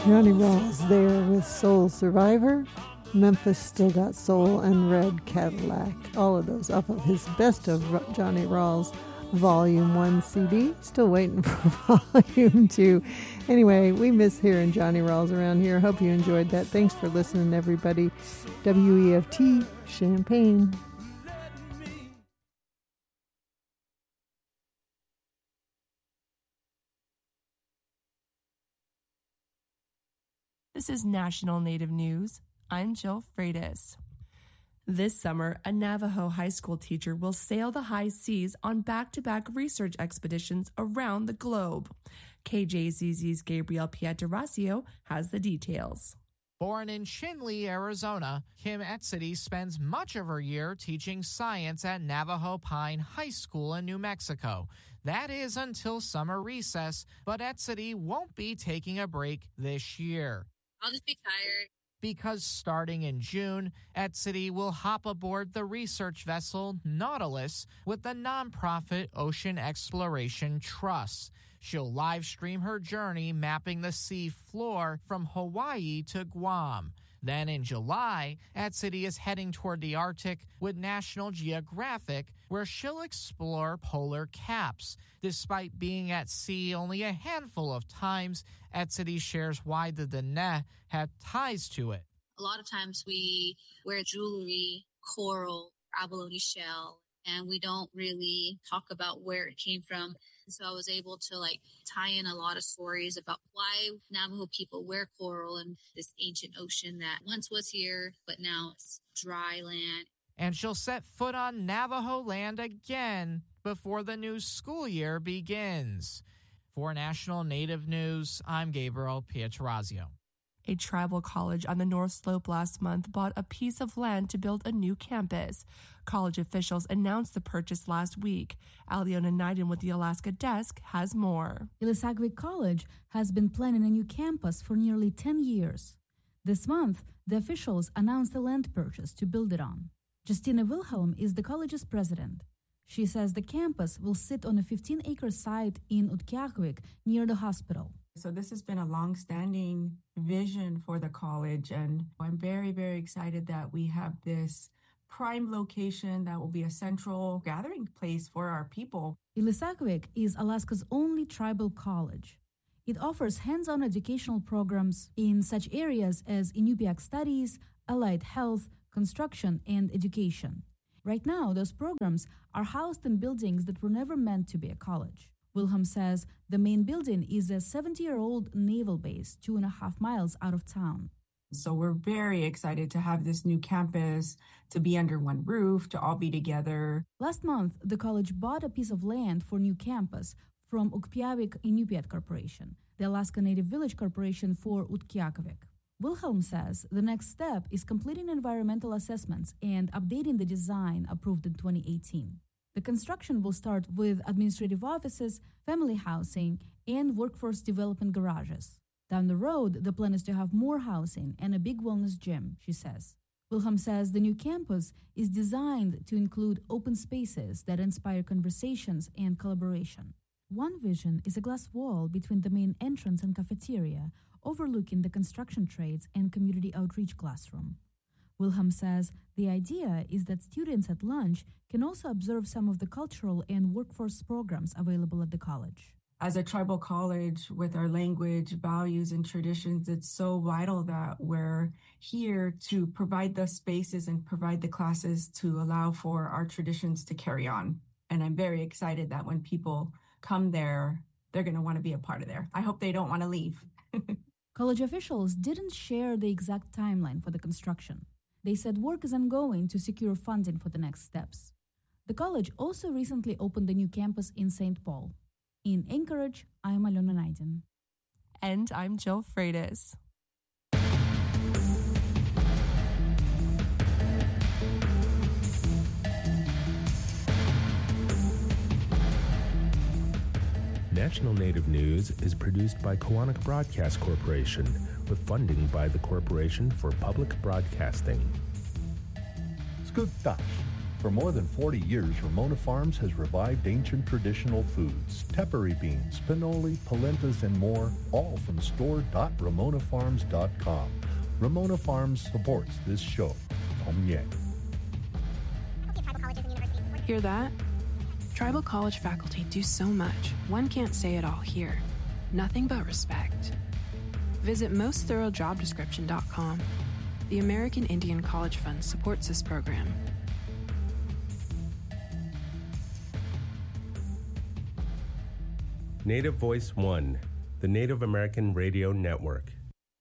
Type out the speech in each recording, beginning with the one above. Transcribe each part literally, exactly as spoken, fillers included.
Johnny Rawls there with Soul Survivor. Memphis Still Got Soul and Red Cadillac. All of those off of his Best of Johnny Rawls Volume one C D. Still waiting for Volume two. Anyway, we miss hearing Johnny Rawls around here. Hope you enjoyed that. Thanks for listening, everybody. W E F T, Champaign. This is National Native News. I'm Jill Freitas. This summer, a Navajo high school teacher will sail the high seas on back-to-back research expeditions around the globe. K J Z Z's Gabriel Pietrasio has the details. Born in Chinle, Arizona, Kim Etzity spends much of her year teaching science at Navajo Pine High School in New Mexico. That is until summer recess, but Etzity won't be taking a break this year. I'll just be tired. Because starting in June, Etzity will hop aboard the research vessel Nautilus with the nonprofit Ocean Exploration Trust. She'll live stream her journey mapping the sea floor from Hawaii to Guam. Then in July, Etzity is heading toward the Arctic with National Geographic, where she'll explore polar caps. Despite being at sea only a handful of times, Etzity shares why the Dene had ties to it. A lot of times we wear jewelry, coral, abalone shell, and we don't really talk about where it came from. So I was able to like tie in a lot of stories about why Navajo people wear coral in this ancient ocean that once was here, but now it's dry land. And she'll set foot on Navajo land again before the new school year begins. For National Native News, I'm Gabriel Pietrasio. A tribal college on the North Slope last month bought a piece of land to build a new campus. College officials announced the purchase last week. Aliona Naiden with the Alaska Desk has more. Ilisagvik College has been planning a new campus for nearly ten years. This month, the officials announced a land purchase to build it on. Justina Wilhelm is the college's president. She says the campus will sit on a fifteen-acre site in Utqiagvik near the hospital. So this has been a long-standing vision for the college, and I'm very, very excited that we have this prime location that will be a central gathering place for our people. Ilisagvik is Alaska's only tribal college. It offers hands-on educational programs in such areas as Inupiaq studies, allied health, construction, and education. Right now, those programs are housed in buildings that were never meant to be a college. Wilhelm says the main building is a seventy-year-old naval base two and a half miles out of town. So we're very excited to have this new campus, to be under one roof, to all be together. Last month, the college bought a piece of land for new campus from Ukpiavik Inupiat Corporation, the Alaska Native Village Corporation for Utqiagvik. Wilhelm says the next step is completing environmental assessments and updating the design approved in twenty eighteen. The construction will start with administrative offices, family housing, and workforce development garages. Down the road, the plan is to have more housing and a big wellness gym, she says. Wilhelm says the new campus is designed to include open spaces that inspire conversations and collaboration. One vision is a glass wall between the main entrance and cafeteria, overlooking the construction trades and community outreach classroom. Wilhelm says the idea is that students at lunch can also observe some of the cultural and workforce programs available at the college. As a tribal college with our language, values, and traditions, it's so vital that we're here to provide the spaces and provide the classes to allow for our traditions to carry on. And I'm very excited that when people come there, they're going to want to be a part of there. I hope they don't want to leave. College officials didn't share the exact timeline for the construction. They said work is ongoing to secure funding for the next steps. The college also recently opened a new campus in Saint Paul. In Anchorage, I'm Aliona Naiden. And I'm Jill Freitas. National Native News is produced by Koahnic Broadcast Corporation with funding by the Corporation for Public Broadcasting. Skugtash, For more than forty years, Ramona Farms has revived ancient traditional foods, tepary beans, pinoli, polentas, and more, all from store dot ramona farms dot com. Ramona Farms supports this show. Tom Yang. Hear that? Tribal college faculty do so much, one can't say it all here. Nothing but respect. Visit most thorough job description dot com. The American Indian College Fund supports this program. Native Voice One, the Native American Radio Network.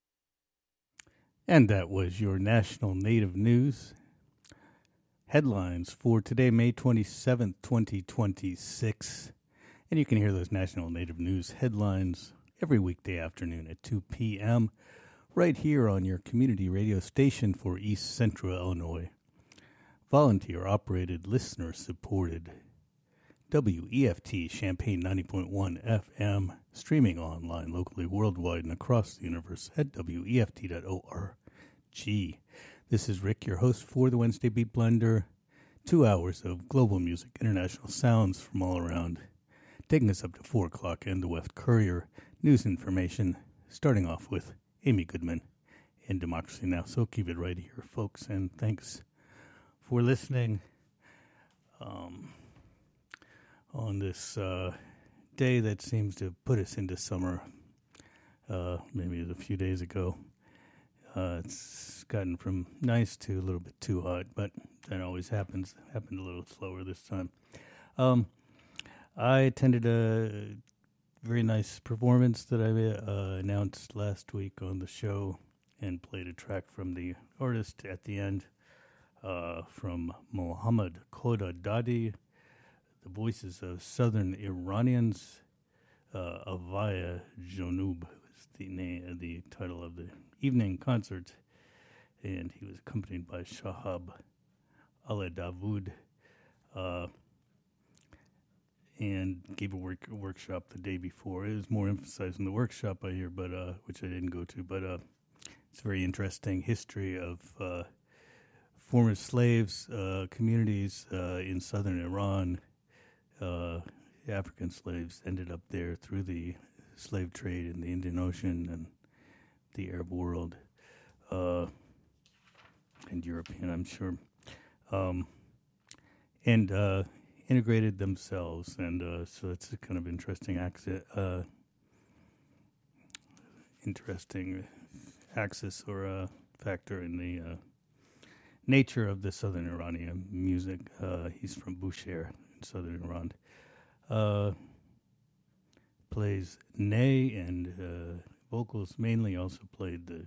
And that was your national Native news headlines for today, May twenty-seventh, twenty twenty-six. And you can hear those national Native news headlines every weekday afternoon at two p.m. right here on your community radio station for East Central Illinois. Volunteer-operated, listener-supported W E F T Champaign ninety point one F M, streaming online, locally, worldwide, and across the universe at W E F T dot org. This is Rick, your host for the Wednesday Beat Blender. Two hours of global music, international sounds from all around, taking us up to four o'clock and the West Courier news information, starting off with Amy Goodman and Democracy Now! So keep it right here, folks, and thanks for listening. Um... on this uh, day that seems to put us into summer, uh, maybe a few days ago. Uh, it's gotten from nice to a little bit too hot, but that always happens. Happened a little slower this time. Um, I attended a very nice performance that I uh, announced last week on the show and played a track from the artist at the end uh, from Mohammad Khoda Dadi, the voices of Southern Iranians. uh, Avaya Jonub was the name, the title of the evening concert, and he was accompanied by Shahab Al-Davoud, uh, and gave a work a workshop the day before. It was more emphasized in the workshop, I hear, but uh, which I didn't go to. But uh, it's a very interesting history of uh, former slaves, uh, communities uh, in southern Iran. Uh, African slaves ended up there through the slave trade in the Indian Ocean and the Arab world, uh, and European, I'm sure, um, and uh, integrated themselves. And uh, so it's a kind of interesting axis, uh, interesting axis or a factor in the uh, nature of the southern Iranian music. Uh, he's from Bushehr in southern Iran. Uh, plays ney and uh, vocals, mainly also played the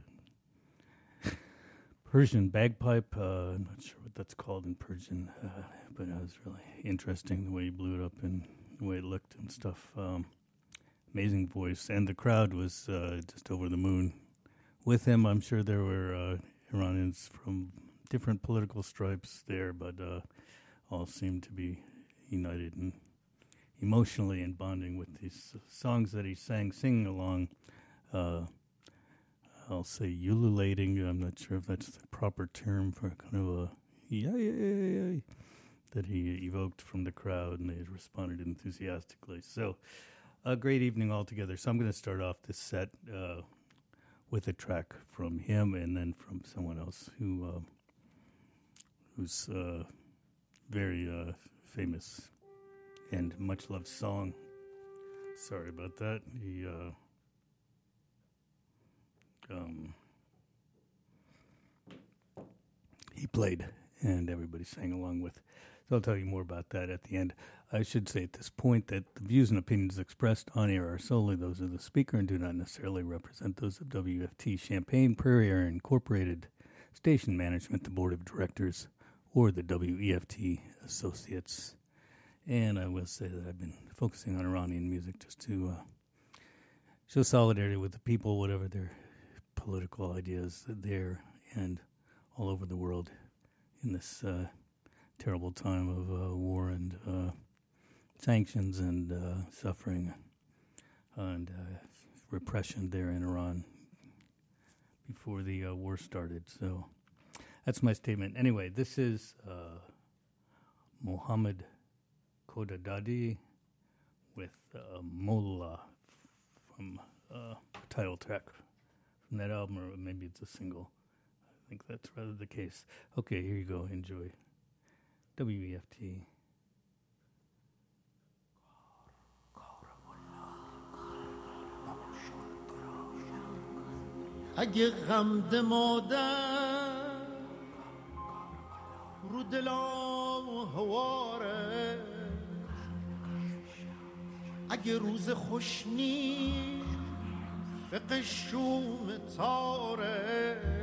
Persian bagpipe. Uh, I'm not sure what that's called in Persian, uh, but it was really interesting the way he blew it up and the way it looked and stuff. Um, amazing voice, and the crowd was uh, just over the moon with him. I'm sure there were uh, Iranians from different political stripes there, but uh, all seemed to be united and emotionally and bonding with these songs that he sang, singing along. Uh, I'll say ululating. I'm not sure if that's the proper term for kind of a yeah, yeah, yeah, yeah, that he evoked from the crowd, and they responded enthusiastically. So, a great evening altogether. So I'm going to start off this set uh, with a track from him, and then from someone else who uh, who's uh, very uh, famous and much loved song. Sorry about that. He uh, um, he played, and everybody sang along with. So I'll tell you more about that at the end. I should say at this point that the views and opinions expressed on air are solely those of the speaker and do not necessarily represent those of W F T Champaign Prairie Air Incorporated, station management, the board of directors, or the W E F T associates. And I will say that I've been focusing on Iranian music just to uh, show solidarity with the people, whatever their political ideas there and all over the world in this uh, terrible time of uh, war and uh, sanctions and uh, suffering and uh, repression there in Iran before the uh, war started. So that's my statement. Anyway, this is uh, Mohammed Kodadadi with uh, Mullah from uh, the title track from that album, or maybe it's a single. I think that's rather the case. Okay, here you go. Enjoy. W E F T. اگه غمد مادر رو دلام هواره، اگه روز خوش نیست فقه شوم تاره،